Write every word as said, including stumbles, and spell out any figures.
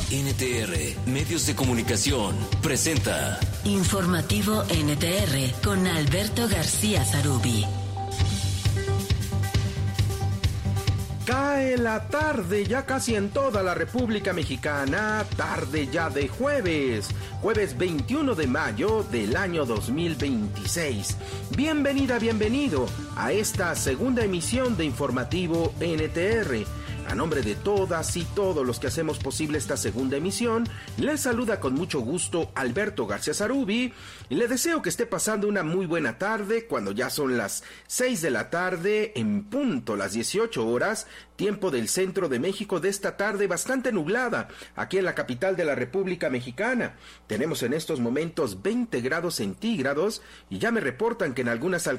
N T R, Medios de Comunicación, presenta Informativo N T R con Alberto García Zarubi. Cae la tarde ya casi en toda la República Mexicana, tarde ya de jueves, jueves veintiuno de mayo del año dos mil veintiséis. Bienvenida, bienvenido a esta segunda emisión de Informativo N T R. A nombre de todas y todos los que hacemos posible esta segunda emisión, les saluda con mucho gusto Alberto García Zarubi y le deseo que esté pasando una muy buena tarde cuando ya son las seis de la tarde, en punto las dieciocho horas, tiempo del centro de México, de esta tarde bastante nublada, aquí en la capital de la República Mexicana. Tenemos en estos momentos veinte grados centígrados y ya me reportan que en algunas